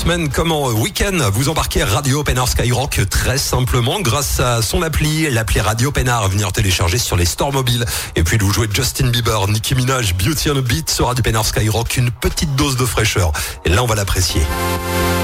semaine comme en week-end, vous embarquez Radio Open Air Skyrock très simplement grâce à son l'appli Radio Open Air à venir télécharger sur les stores mobiles. Et puis vous jouez Justin Bieber, Nicki Minaj, Beauty on a Beat sur Radio Open Air Skyrock, une petite dose de fraîcheur. Et là on va l'apprécier.